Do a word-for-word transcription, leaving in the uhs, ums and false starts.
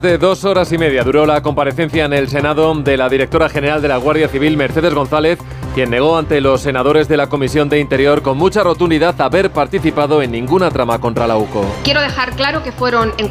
De dos horas y media duró la comparecencia en el Senado de la directora general de la Guardia Civil, Mercedes González, quien negó ante los senadores de la Comisión de Interior con mucha rotundidad haber participado en ninguna trama contra la U C O. Quiero dejar claro que fueron